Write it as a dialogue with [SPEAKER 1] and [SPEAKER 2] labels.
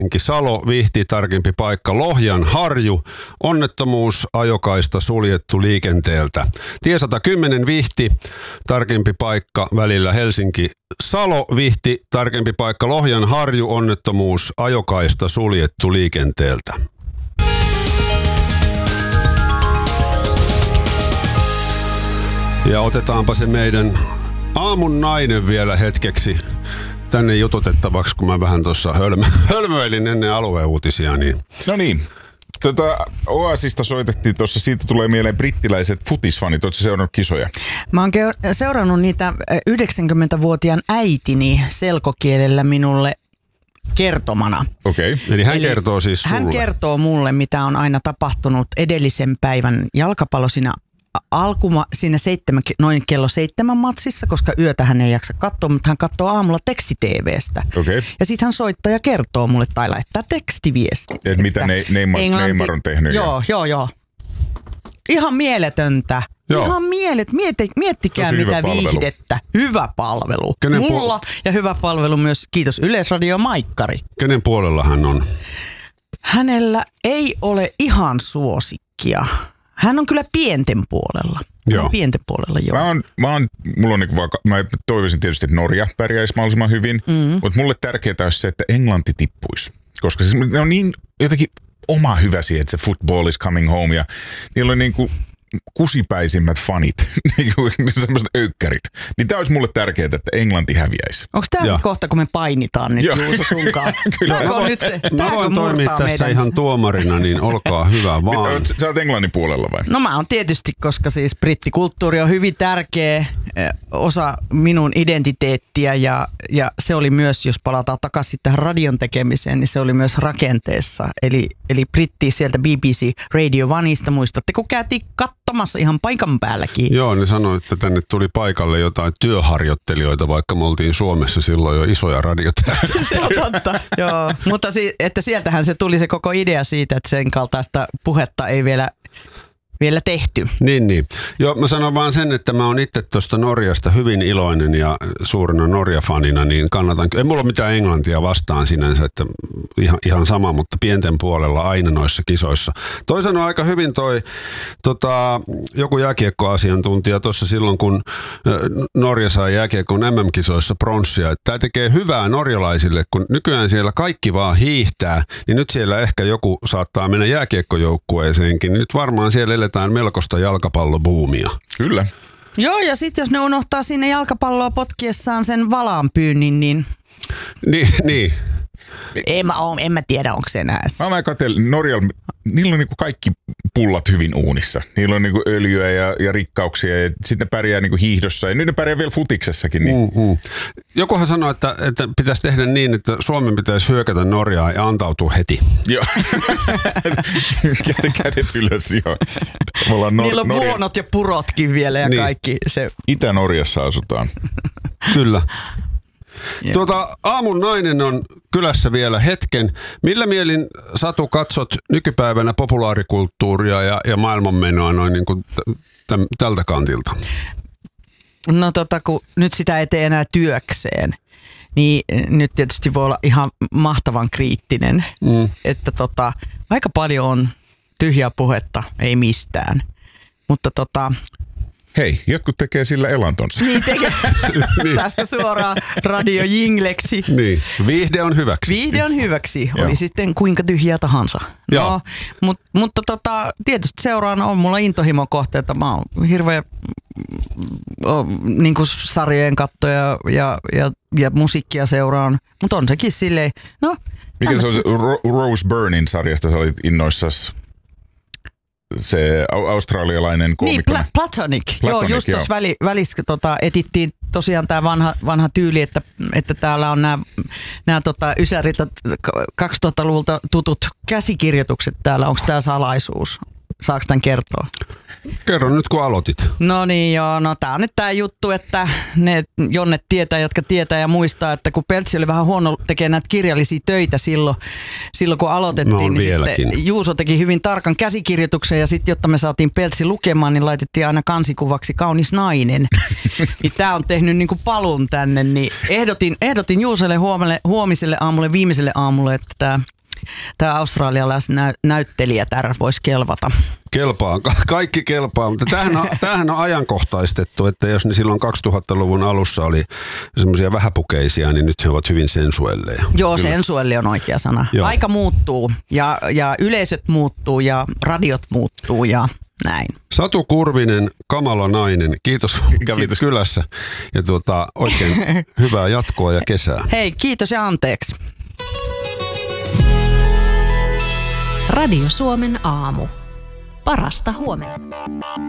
[SPEAKER 1] Salo, Vihti, tarkempi paikka Lohjan Harju, onnettomuus, ajokaista suljettu liikenteeltä. Tie 110 Vihti, tarkempi paikka välillä Helsinki Salo, Vihti, tarkempi paikka Lohjan Harju, onnettomuus, ajokaista suljettu liikenteeltä. Ja otetaanpa se meidän aamun nainen vielä hetkeksi tänne jututettavaksi, kun mä vähän tuossa hölmöilin ennen alueuutisia.
[SPEAKER 2] No niin. Oasista soitettiin tuossa, siitä tulee mieleen brittiläiset futisfanit. Oletko seurannut kisoja?
[SPEAKER 3] Mä oon seurannut niitä 90-vuotiaan äitini selkokielellä minulle kertomana.
[SPEAKER 2] Okei.
[SPEAKER 1] Eli hän kertoo siis sulle.
[SPEAKER 3] Hän kertoo mulle, mitä on aina tapahtunut edellisen päivän jalkapallo siinä noin kello 7 matsissa, koska yötä hän ei jaksa katsoa, mutta hän katsoo aamulla teksti-TV:stä.
[SPEAKER 2] Okay.
[SPEAKER 3] Ja sitten hän soittaa ja kertoo mulle tai laittaa tekstiviesti.
[SPEAKER 2] Että mitä Neymar on tehnyt.
[SPEAKER 3] Joo. Ihan mieletöntä. Joo. Ihan miettikää
[SPEAKER 2] tosi
[SPEAKER 3] mitä viihdettä. Hyvä palvelu. Mulla ja hyvä palvelu myös, kiitos Yleisradio Maikkari.
[SPEAKER 1] Kenen puolella hän on?
[SPEAKER 3] Hänellä ei ole ihan suosikkia. Hän on kyllä pienten puolella.
[SPEAKER 1] Joo.
[SPEAKER 3] Pienten puolella, joo.
[SPEAKER 2] Mä toivoisin tietysti, että Norja pärjäisi mahdollisimman hyvin, mutta mulle tärkeää olisi se, että Englanti tippuisi. Koska ne on niin jotenkin oma hyvä siihen, että se football is coming home ja niillä on niinku kusipäisimmät fanit, semmoiset öykkärit. Niin tää olisi mulle tärkeää, että Englanti häviäisi.
[SPEAKER 3] Onko tää se kohta, kun me painitaan nyt Juuso sunkaan?
[SPEAKER 1] Mä voin toimia tässä ihan tuomarina, niin olkaa hyvä vaan.
[SPEAKER 2] Sä oot Englannin puolella vai?
[SPEAKER 3] No mä oon tietysti, koska siis brittikulttuuri on hyvin tärkeä osa minun identiteettiä ja se oli myös, jos palataan takaisin tähän radion tekemiseen, niin se oli myös rakenteessa. Eli britti sieltä BBC Radio Oneista, muistatte, kun käytiin katsomassa ihan paikan päälläkin.
[SPEAKER 1] Joo, ne sanoi, että tänne tuli paikalle jotain työharjoittelijoita, vaikka me oltiin Suomessa silloin jo isoja radiotähtiä.
[SPEAKER 3] Se on totta, joo. Mutta että sieltähän se tuli se koko idea siitä, että sen kaltaista puhetta ei vielä tehty.
[SPEAKER 1] Niin. Joo, mä sanon vaan sen, että mä oon itse tuosta Norjasta hyvin iloinen ja suurena Norja-fanina, niin kannatan. Ei mulla ole mitään englantia vastaan sinänsä, että ihan sama, mutta pienten puolella aina noissa kisoissa. Toi sanoi aika hyvin joku jääkiekkoasiantuntija tuossa silloin, kun Norja sai jääkiekon MM-kisoissa pronssia, että tämä tekee hyvää norjalaisille, kun nykyään siellä kaikki vaan hiihtää, niin nyt siellä ehkä joku saattaa mennä jääkiekkojoukkueeseenkin. Nyt varmaan siellä eletään melkoista jalkapallobuumia.
[SPEAKER 2] Kyllä.
[SPEAKER 3] Joo, ja sitten jos ne unohtaa sinne jalkapalloa potkiessaan sen valaanpyynnin, niin...
[SPEAKER 1] Niin.
[SPEAKER 3] En mä tiedä, onko se enää.
[SPEAKER 2] Mä katselin Norjalla, niillä on niinku kaikki pullat hyvin uunissa. Niillä on niinku öljyä ja rikkauksia ja sitten ne pärjää niinku hiihdossa ja nyt ne pärjää vielä futiksessakin. Niin.
[SPEAKER 1] Jokuhan sanoi, että pitäisi tehdä niin, että Suomen pitäisi hyökätä Norjaa ja antautua heti.
[SPEAKER 2] Joo. Kädet ylös, joo.
[SPEAKER 3] Niillä on vuonot ja purotkin vielä ja kaikki.
[SPEAKER 2] Itä-Norjassa asutaan.
[SPEAKER 1] Kyllä. Aamun nainen on kylässä vielä hetken. Millä mielin, Satu, katsot nykypäivänä populaarikulttuuria ja maailmanmenoa noin niin kuin tältä kantilta?
[SPEAKER 3] No kun nyt sitä ei tee enää työkseen, niin nyt tietysti voi olla ihan mahtavan kriittinen. Että aika paljon on tyhjää puhetta, ei mistään. Mutta
[SPEAKER 2] hei, jotkut tekee sillä elantonsa.
[SPEAKER 3] Niin tekee. Tästä suoraan radiojingleksi.
[SPEAKER 1] Niin, viihde on hyväksi.
[SPEAKER 3] Viihde on hyväksi, oli sitten kuinka tyhjää tahansa. No, mutta tietysti seuraan on mulla intohimokohteita. Mä oon hirveä niin kuin sarjojen kattoja ja musiikkia seuraan, mutta on sekin silleen, no.
[SPEAKER 2] Mikä se on se Rose Byrnein sarjasta, sä olit innoissasi? Se australialainen koomikko.
[SPEAKER 3] Niin, Platonic. Joo, just tuossa välissä etittiin tosiaan tämä vanha tyyli, että täällä on nämä ysärit 2000-luvulta tutut käsikirjoitukset täällä. Onko tämä salaisuus? saako tämän kertoa?
[SPEAKER 1] Kerro nyt, kun aloitit.
[SPEAKER 3] No niin joo, no tää on nyt tää juttu, että ne Jonnet tietää, jotka tietää ja muistaa, että kun Peltsi oli vähän huono tekemään näitä kirjallisia töitä silloin kun aloitettiin, niin sitten Juuso teki hyvin tarkan käsikirjoituksen ja sitten jotta me saatiin Peltsi lukemaan, niin laitettiin aina kansikuvaksi kaunis nainen. Niin tää on tehnyt niinku paluun tänne, niin ehdotin Juusolle huomiselle aamulle, viimeiselle aamulle, että tämä australialaisnäyttelijätär voisi kelvata.
[SPEAKER 1] Kelpaa, kaikki kelpaa, mutta tämähän on ajankohtaistettu, että jos ne silloin 2000-luvun alussa oli semmoisia vähäpukeisia, niin nyt he ovat hyvin sensuelleja.
[SPEAKER 3] Joo, sensuelli on oikea sana. Joo. Aika muuttuu ja yleisöt muuttuu ja radiot muuttuu ja näin.
[SPEAKER 1] Satu Kurvinen, kamala nainen. Kiitos, kävit kylässä ja oikein hyvää jatkoa ja kesää.
[SPEAKER 3] Hei, kiitos ja anteeksi.
[SPEAKER 4] Radio Suomen aamu. Parasta huomenta.